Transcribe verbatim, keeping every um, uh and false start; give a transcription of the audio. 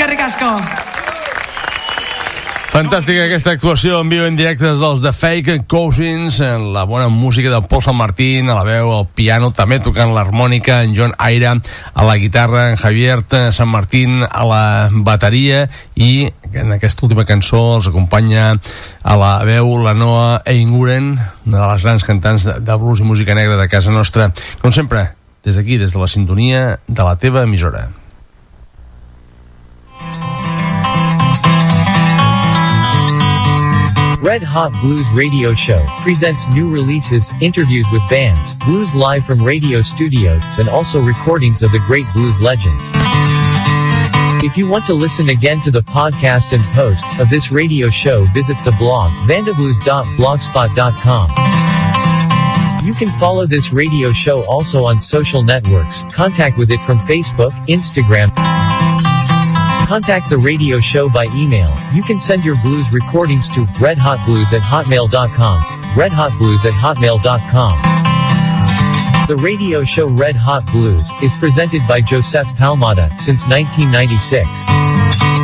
Eskerrik asko. Fantàstica aquesta actuació en viu en directe dels The Fake Cousins, la bona música del Paul San Martín, a la veu, al piano, també tocant l'harmònica, en John Aira, a la guitarra, en Javier San Martín a la bateria, i en aquesta última cançó els acompanya a la veu la Noa Einguren, una de les grans cantants de blues i música negra de casa nostra. Com sempre, des d'aquí, des de la sintonia de la teva emissora. Red Hot Blues Radio Show presents new releases, interviews with bands, blues live from radio studios, and also recordings of the great blues legends. If you want to listen again to the podcast and post of this radio show, visit the blog vandablues dot blogspot dot com. You can follow this radio show also on social networks, contact with it from Facebook, Instagram. Contact the radio show by email. You can send your blues recordings to redhotblues at hotmail dot com. redhotblues at hotmail dot com. The radio show Red Hot Blues is presented by Joseph Palmada since nineteen ninety-six.